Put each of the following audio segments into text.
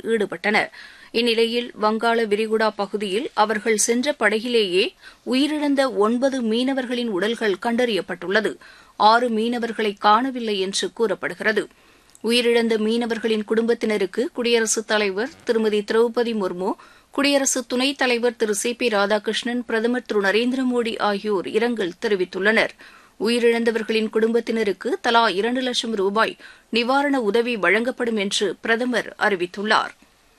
ஈடுபட்டனர். இந்நிலையில் வங்காள விரிகுடா பகுதியில் அவர்கள் சென்ற படகிலேயே உயிரிழந்த 9 மீனவர்களின் உடல்கள் கண்டறியப்பட்டுள்ளது. 6 மீனவர்களை காணவில்லை என்று கூறப்படுகிறது. உயிரிழந்த மீனவர்களின் குடும்பத்தினருக்கு குடியரசுத் தலைவர் திருமதி திரௌபதி முர்மு, குடியரசு துணைத் தலைவர் திரு சி பி ராதாகிருஷ்ணன், பிரதமர் திரு நரேந்திர மோடி ஆகியோர் இரங்கல் தெரிவித்துள்ளனர். உயிரிழந்தவர்களின் குடும்பத்தினருக்கு தலா 2 லட்சம் ரூபாய் நிவாரண உதவி வழங்கப்படும் என்று பிரதமர் அறிவித்துள்ளார்.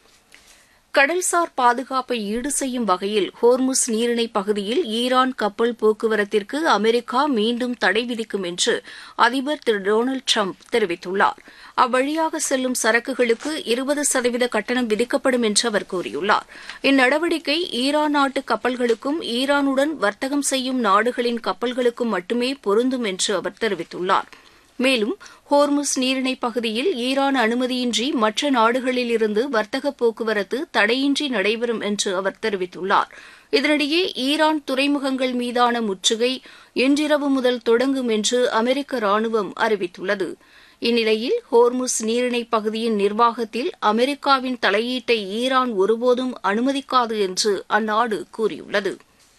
கடல்சார் பாதுகாப்பை ஈடு செய்யும் வகையில் ஹோர்முஸ் நீரிணை பகுதியில் ஈரான் கப்பல் போக்குவரத்திற்கு அமெரிக்கா மீண்டும் தடை விதிக்கும் என்று அதிபர் திரு டொனால்டு டிரம்ப் தெரிவித்துள்ளார். அவ்வழியாக செல்லும் சரக்குகளுக்கு 20% கட்டணம் விதிக்கப்படும் என்று அவர் கூறியுள்ளார். இந்நடவடிக்கை ஈரான் நாட்டு கப்பல்களுக்கும் ஈரானுடன் வர்த்தகம் செய்யும் நாடுகளின் கப்பல்களுக்கும் மட்டுமே பொருந்தும் என்று அவர் தெரிவித்துள்ளார். மேலும் ஹோர்முஸ் நீரிணை பகுதியில் ஈரான் அனுமதியின்றி மற்ற நாடுகளிலிருந்து வர்த்தக போக்குவரத்து தடையின்றி நடைபெறும் என்று அவர் தெரிவித்துள்ளார். இதனிடையே ஈரான் துறைமுகங்கள் மீதான முற்றுகை இன்றிரவு முதல் தொடங்கும் என்று அமெரிக்க ராணுவம் அறிவித்துள்ளது. இந்நிலையில் ஹோர்முஸ் நீரிணை பகுதியின் நிர்வாகத்தில் அமெரிக்காவின் தலையீட்டை ஈரான் ஒருபோதும் அனுமதிக்காது என்று அந்நாடு கூறியுள்ளது.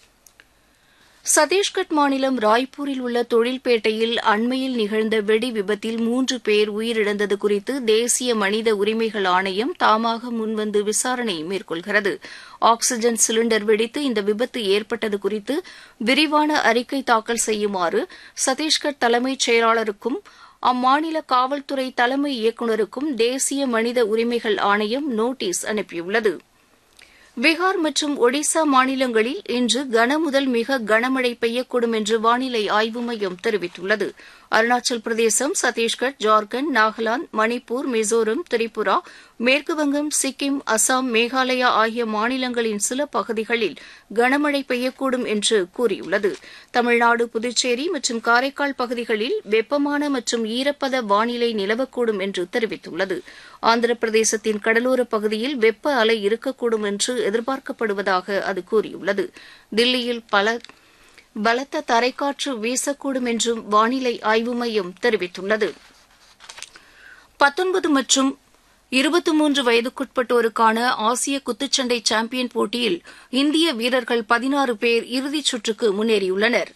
சத்தீஸ்கட் மாநிலம் ராய்ப்பூரில் உள்ள தொழில்பேட்டையில் அண்மையில் நிகழ்ந்த வெடி விபத்தில் 3 பேர் உயிரிழந்தது குறித்து தேசிய மனித உரிமைகள் ஆணையம் தாமாக முன்வந்து விசாரணை மேற்கொள்கிறது. ஆக்ஸிஜன் சிலிண்டர் வெடித்து இந்த விபத்து ஏற்பட்டது குறித்து விரிவான அறிக்கை தாக்கல் செய்யுமாறு சத்தீஸ்கட் தலைமைச் செயலாளருக்கும் அம்மாநில காவல்துறை தலைமை இயக்குநருக்கும் தேசிய மனித உரிமைகள் ஆணையம் நோட்டீஸ் அனுப்பியுள்ளது. பீகார் மற்றும் ஒடிசா மாநிலங்களில் இன்று கனமுதல் மிக கனமழை பெய்யக்கூடும் என்று வானிலை ஆய்வு மையம் தெரிவித்துள்ளது. அருணாச்சல் பிரதேசம், சத்தீஸ்கர், ஜார்க்கண்ட், நாகாலாந்து, மணிப்பூர், மிசோரம், திரிபுரா, மேற்குவங்கம், சிக்கிம், அசாம், மேகாலயா ஆகிய மாநிலங்களின் சில பகுதிகளில் கனமழை பெய்யக்கூடும் என்று கூறியுள்ளது. தமிழ்நாடு, புதுச்சேரி மற்றும் காரைக்கால் பகுதிகளில் வெப்பமான மற்றும் ஈரப்பத வானிலை நிலவக்கூடும் என்று தெரிவித்துள்ளது. ஆந்திர பிரதேசத்தின் கடலோரப் பகுதியில் வெப்ப அலை இருக்கக்கூடும் என்று எதிர்பார்க்கப்படுவதாக அது கூறியுள்ளது. தில்லியில் பலத்த தரைக்காற்று வீசக்கூடும் என்றும் வானிலை ஆய்வு மையம் தெரிவித்துள்ளது. 19 மற்றும் 23 வயதுக்குட்பட்டோருக்கான ஆசிய குத்துச்சண்டை சாம்பியன் போட்டியில் இந்திய வீரர்கள் 16 பேர் இறுதிச் சுற்றுக்கு முன்னேறியுள்ளனர்.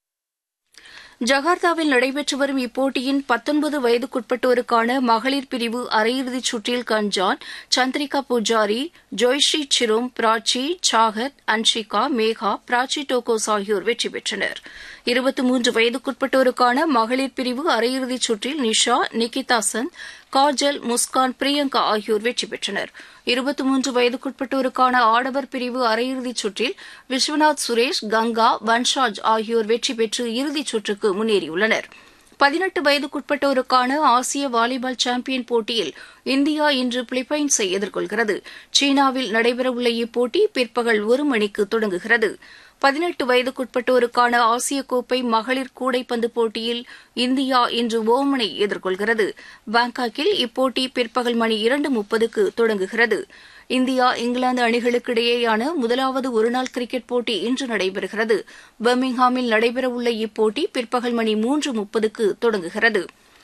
ஜகார்த்தாவில் நடைபெற்று வரும் இப்போட்டியின் 19 வயதுக்குட்பட்டோருக்கான மகளிர் பிரிவு அரையிறுதிச் சுற்றில் கஞ்சான், சந்திரிகா பூஜாரி, ஜோய்ஸ்ரீ சிரோம், பிராச்சி, சாகத், அன்ஷிகா, மேகா, பிராச்சி டோகோஸ் ஆகியோர் வெற்றி பெற்றனர். 23 வயதுக்குட்பட்டோருக்கான மகளிர் பிரிவு அரையிறுதிச் சுற்றில் நிஷா, நிகிதா சந்த், காஜல், முஸ்கான், பிரியங்கா ஆகியோர் வெற்றி பெற்றனர். 23 வயதுக்குட்பட்டோருக்கான ஆடவர் பிரிவு அரையிறுதிச் சுற்றில் விஸ்வநாத் சுரேஷ், கங்கா, வன்ஷாஜ் ஆகியோர் வெற்றி பெற்று இறுதிச் சுற்றுக்கு முன்னேறியுள்ளனர். 18 வயதுக்குட்பட்டோருக்கான ஆசிய வாலிபால் சாம்பியன் போட்டியில் இந்தியா இன்று பிலிப்பைன்ஸை எதிர்கொள்கிறது. சீனாவில் நடைபெறவுள்ள இப்போட்டி பிற்பகல் 1 மணிக்கு தொடங்குகிறது. 18 வயதுக்குட்பட்டோருக்கான ஆசிய கோப்பை மகளிர் கூடைப்பந்து போட்டியில் இந்தியா இன்று ஓமனை எதிர்கொள்கிறது. பாங்காக்கில் இப்போட்டி பிற்பகல் மணி 2:30க்கு தொடங்குகிறது. இந்தியா, இங்கிலாந்து அணிகளுக்கு இடையேயான முதலாவது ஒருநாள் கிரிக்கெட் போட்டி இன்று நடைபெறுகிறது. பர்மிங்ஹாமில் நடைபெறவுள்ள இப்போட்டி பிற்பகல் மணி 3:30க்கு தொடங்குகிறது.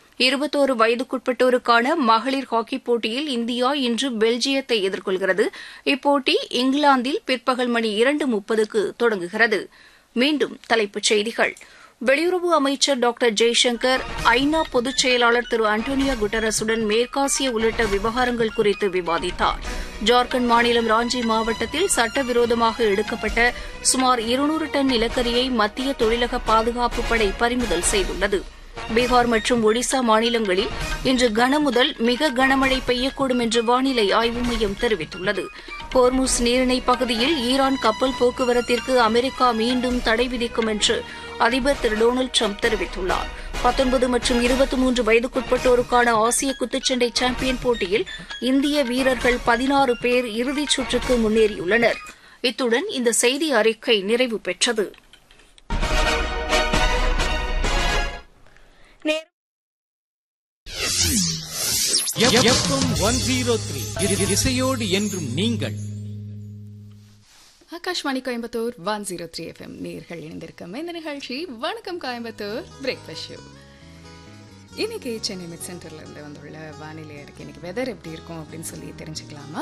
21 வயதுக்குட்பட்டோருக்கான மகளிர் ஹாக்கிப் போட்டியில் இந்தியா இன்று பெல்ஜியத்தை எதிர்கொள்கிறது. இப்போட்டி இங்கிலாந்தில் பிற்பகல் மணி 2:30க்கு தொடங்குகிறது. மீண்டும் தலைப்புச் செய்திகள். வெளியுறவு அமைச்சர் டாக்டர் ஜெய்சங்கர் ஐநா பொதுச் செயலாளர் திரு அண்டோனியோ குட்டரஸுடன் மேற்காசிய உள்ளிட்ட விவகாரங்கள் குறித்து விவாதித்தார். ஜார்க்கண்ட் மாநிலம் ராஞ்சி மாவட்டத்தில் சட்டவிரோதமாக எடுக்கப்பட்ட சுமார் 200 டன் நிலக்கரியை மத்திய தொழிலக பாதுகாப்புப் படை பறிமுதல் செய்துள்ளது. பீகார் மற்றும் ஒடிசா மாநிலங்களில் இன்று கனமுதல் மிக கனமழை பெய்யக்கூடும் என்று வானிலை ஆய்வு மையம் தெரிவித்துள்ளது. ஹோர்முஸ் நீரிணை பகுதியில் ஈரான் கப்பல் போக்குவரத்திற்கு அமெரிக்கா மீண்டும் தடை விதிக்கும் என்று அதிபர் திரு டொனால்டு டிரம்ப் தெரிவித்துள்ளார். 19 மற்றும் 23 வயதுக்குட்பட்டோருக்கான ஆசிய குத்துச்சண்டை சாம்பியன் போட்டியில் இந்திய வீரர்கள் 16 பேர் இறுதிச் சுற்றுக்கு முன்னேறியுள்ளனர். இத்துடன் இந்த செய்தி அறிக்கை நிறைவு பெற்றது. இசையோடு என்றும் நீங்கள். ஆகாஷ்வாணி கோயம்புத்தூர் 103 FM நேயர்கள் இணைந்திருக்கும் இந்த நிகழ்ச்சி வணக்கம் கோயம்புத்தூர் பிரேக்ஃபாஸ்ட் ஷோ. இன்னைக்கு சென்னை மிட் சென்டர்ல இருந்து வந்துள்ள வானிலை அறிக்கை. இன்னைக்கு வெதர் எப்படி இருக்கும் அப்படின்னு சொல்லி தெரிஞ்சுக்கலாமா?